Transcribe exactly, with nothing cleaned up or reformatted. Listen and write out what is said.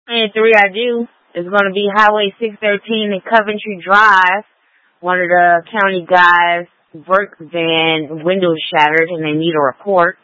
And three I do is going to be Highway six thirteen in Coventry Drive. One of the county guys' work van windows shattered and they need a report.